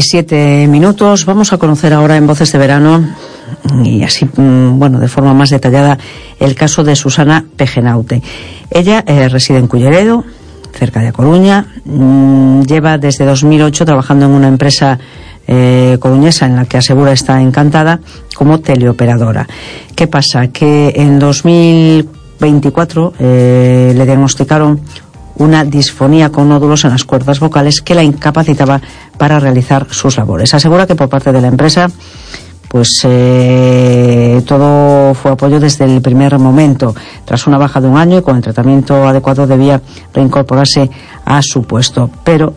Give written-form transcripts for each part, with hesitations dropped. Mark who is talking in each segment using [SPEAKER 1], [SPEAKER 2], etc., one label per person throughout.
[SPEAKER 1] 7:07. Vamos a conocer ahora en Voces de Verano y así, de forma más detallada, el caso de Susana Pejenaute. Ella reside en Culleredo, cerca de A Coruña. Lleva desde 2008 trabajando en una empresa coruñesa en la que asegura está encantada como teleoperadora. ¿Qué pasa? Que en 2024 le diagnosticaron una disfonía con nódulos en las cuerdas vocales que la incapacitaba para realizar sus labores. Asegura que por parte de la empresa todo fue apoyo desde el primer momento. Tras una baja de un año y con el tratamiento adecuado debía reincorporarse a su puesto, pero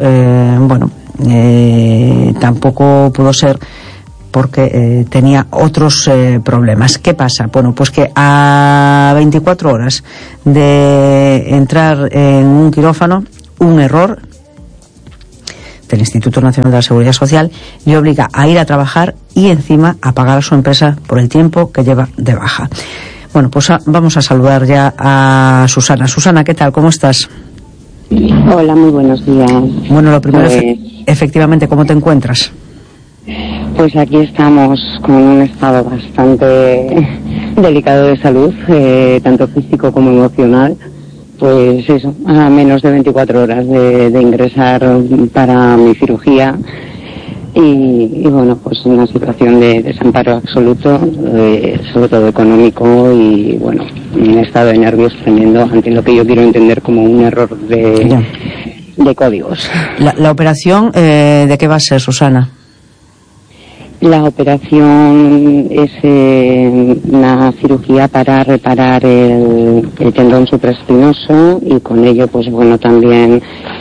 [SPEAKER 1] tampoco pudo ser porque tenía otros problemas. ¿Qué pasa? Bueno, pues que a 24 horas de entrar en un quirófano, un error del Instituto Nacional de la Seguridad Social le obliga a ir a trabajar y encima a pagar a su empresa por el tiempo que lleva de baja. Bueno, pues vamos a saludar ya a Susana. Susana, ¿qué tal? ¿Cómo estás?
[SPEAKER 2] Hola, muy buenos días.
[SPEAKER 1] Bueno, lo primero, efectivamente, ¿cómo te encuentras?
[SPEAKER 2] Pues aquí estamos con un estado bastante delicado de salud, tanto físico como emocional. Pues eso, a menos de 24 horas de ingresar para mi cirugía y pues una situación de desamparo absoluto, sobre todo económico y un estado de nervios tremendo ante lo que yo quiero entender como un error de códigos.
[SPEAKER 1] La operación, ¿de qué va a ser, Susana?
[SPEAKER 2] La operación es una cirugía para reparar el tendón supraespinoso y con ello también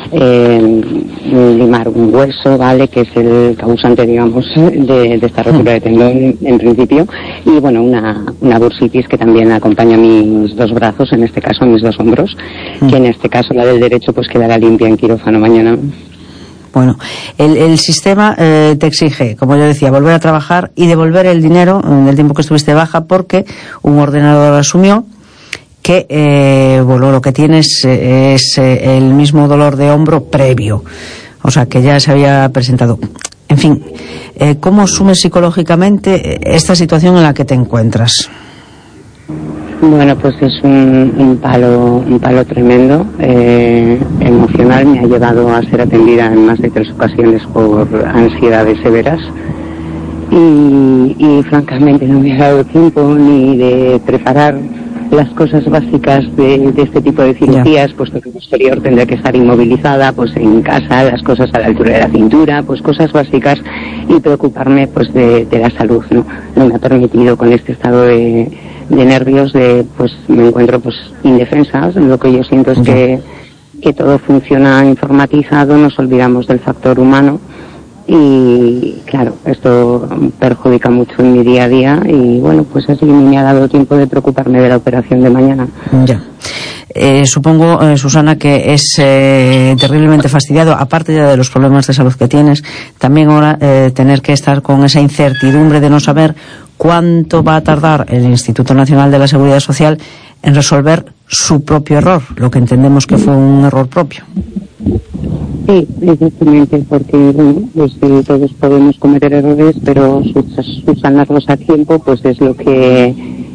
[SPEAKER 2] limar un hueso, ¿vale? Que es el causante, digamos, de esta rotura de tendón en principio, y una bursitis que también acompaña mis dos brazos, en este caso mis dos hombros, que en este caso la del derecho quedará limpia en quirófano mañana.
[SPEAKER 1] Bueno, el sistema te exige, como yo decía, volver a trabajar y devolver el dinero del tiempo que estuviste baja, porque un ordenador asumió que lo que tienes es el mismo dolor de hombro previo, o sea que ya se había presentado. En fin, ¿cómo asumes psicológicamente esta situación en la que te encuentras?
[SPEAKER 2] Bueno, pues es un palo tremendo, emocional. Me ha llevado a ser atendida en más de 3 ocasiones por ansiedades severas y francamente no me ha dado tiempo ni de preparar las cosas básicas de este tipo de cirugías, puesto que posterior tendré que estar inmovilizada, en casa, las cosas a la altura de la cintura, cosas básicas, y preocuparme de la salud, ¿no? No me ha permitido con este estado de nervios, me encuentro indefensa. Lo que yo siento es que todo funciona informatizado, nos olvidamos del factor humano y claro, esto perjudica mucho en mi día a día y así me ha dado tiempo de preocuparme de la operación de mañana.
[SPEAKER 1] Ya. Supongo, Susana, que es terriblemente fastidiado, aparte ya de los problemas de salud que tienes, también ahora tener que estar con esa incertidumbre de no saber cuánto va a tardar el Instituto Nacional de la Seguridad Social en resolver su propio error, lo que entendemos que fue un error propio.
[SPEAKER 2] Sí, exactamente, porque todos podemos cometer errores, pero subsanarlos a tiempo es lo que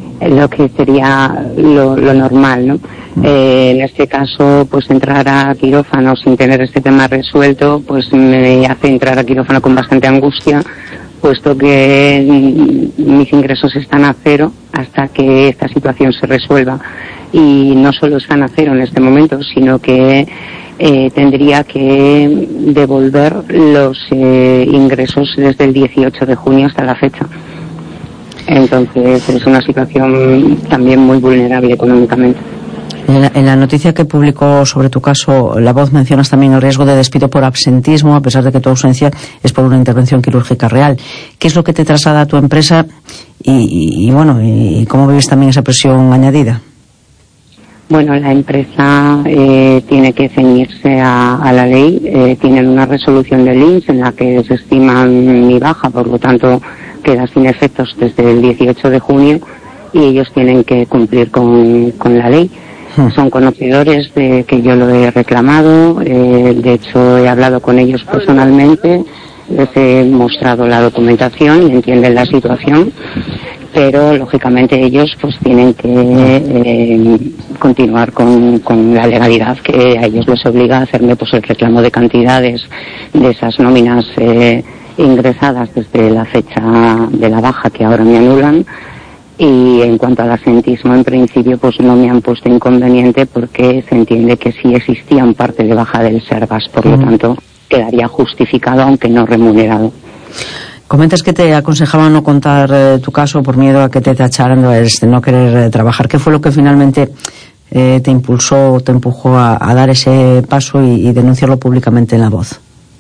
[SPEAKER 2] sería lo normal, ¿no? En este caso, entrar a quirófano sin tener este tema resuelto, me hace entrar a quirófano con bastante angustia, puesto que mis ingresos están a cero hasta que esta situación se resuelva. Y no solo están a cero en este momento, sino que tendría que devolver los ingresos desde el 18 de junio hasta la fecha. Entonces es una situación también muy vulnerable económicamente.
[SPEAKER 1] En la noticia que publicó sobre tu caso, La Voz, mencionas también el riesgo de despido por absentismo, a pesar de que tu ausencia es por una intervención quirúrgica real. ¿Qué es lo que te traslada a tu empresa y cómo vives también esa presión añadida?
[SPEAKER 2] Bueno, la empresa tiene que ceñirse a la ley. Tienen una resolución del INS en la que desestiman mi baja, por lo tanto queda sin efectos desde el 18 de junio y ellos tienen que cumplir con la ley. Son conocedores de que yo lo he reclamado, de hecho he hablado con ellos personalmente les he mostrado la documentación y entienden la situación, pero lógicamente ellos pues tienen que continuar con la legalidad que a ellos les obliga a hacerme pues el reclamo de cantidades de esas nóminas ingresadas desde la fecha de la baja que ahora me anulan. Y en cuanto al asentismo, en principio pues no me han puesto inconveniente porque se entiende que sí existía un parte de baja del Sergas, por lo tanto quedaría justificado aunque no remunerado.
[SPEAKER 1] Comentas que te aconsejaban no contar tu caso por miedo a que te tacharan de no querer trabajar. ¿Qué fue lo que finalmente te impulsó, te empujó a dar ese paso y denunciarlo públicamente en La Voz?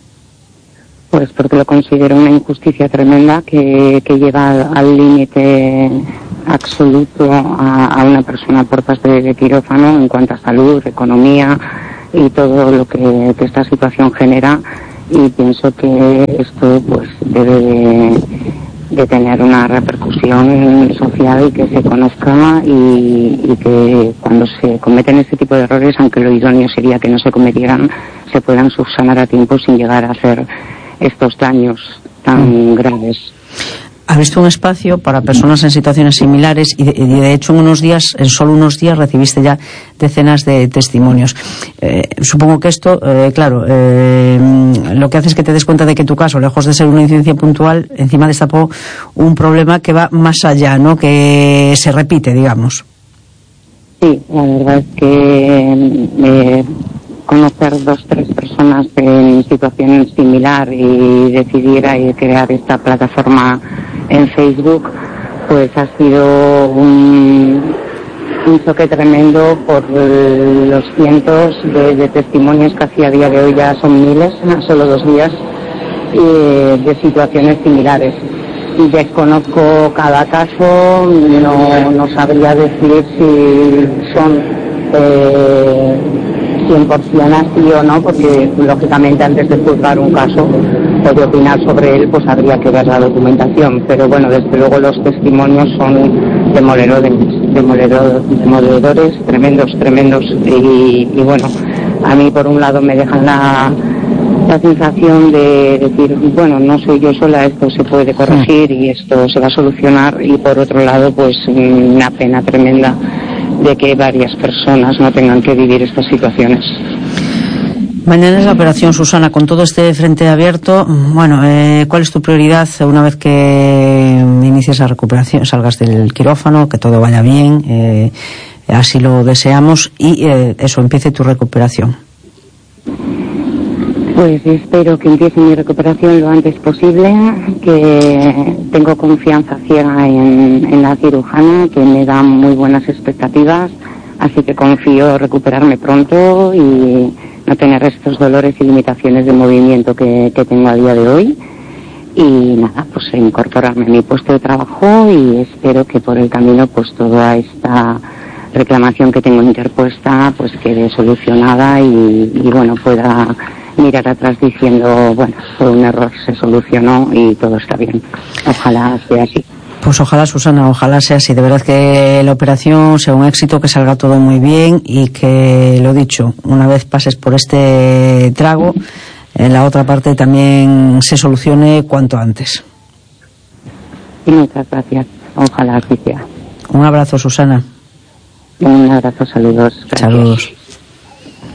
[SPEAKER 2] Pues porque lo considero una injusticia tremenda que lleva al límite absoluto a una persona por parte de quirófano en cuanto a salud, economía y todo lo que esta situación genera, y pienso que esto pues debe de tener una repercusión social y que se conozca y que cuando se cometen este tipo de errores, aunque lo idóneo sería que no se cometieran, se puedan subsanar a tiempo sin llegar a hacer estos daños tan graves.
[SPEAKER 1] Ha visto un espacio para personas en situaciones similares y de hecho en solo unos días recibiste ya decenas de testimonios. Supongo que esto, lo que hace es que te des cuenta de que tu caso, lejos de ser una incidencia puntual, encima destapó un problema que va más allá, ¿no? Que se repite, digamos.
[SPEAKER 2] Sí, la verdad es que conocer 2-3 personas en situación similar y decidir crear esta plataforma en Facebook, pues ha sido un choque tremendo por los cientos de testimonios que hacia día de hoy ya son miles, en solo 2 días, de situaciones similares. Desconozco cada caso, no sabría decir si son 100% así o no, porque lógicamente antes de juzgar un caso o de opinar sobre él, pues habría que ver la documentación, pero bueno, desde luego los testimonios son demoledores tremendos y bueno, a mí por un lado me dejan la sensación de decir, bueno, no soy yo sola, esto se puede corregir y esto se va a solucionar, y por otro lado pues una pena tremenda de que varias personas no tengan que vivir estas situaciones.
[SPEAKER 1] Mañana es la operación, Susana, con todo este frente abierto. Bueno, ¿cuál es tu prioridad una vez que inicies la recuperación, salgas del quirófano, que todo vaya bien, así lo deseamos, y empiece tu recuperación?
[SPEAKER 2] Pues espero que empiece mi recuperación lo antes posible, que tengo confianza ciega en la cirujana, que me da muy buenas expectativas, así que confío recuperarme pronto y no tener estos dolores y limitaciones de movimiento que tengo a día de hoy. Y nada, pues incorporarme a mi puesto de trabajo, y espero que por el camino pues toda esta reclamación que tengo interpuesta pues quede solucionada y bueno, pueda mirar atrás diciendo, bueno, fue un error, se solucionó y todo está bien. Ojalá sea así.
[SPEAKER 1] Pues ojalá, Susana, ojalá sea así. De verdad que la operación sea un éxito, que salga todo muy bien y que, lo dicho, una vez pases por este trago, en la otra parte también se solucione cuanto antes.
[SPEAKER 2] Y muchas gracias. Ojalá así sea.
[SPEAKER 1] Un abrazo, Susana.
[SPEAKER 2] Un abrazo, saludos. Gracias.
[SPEAKER 1] Saludos.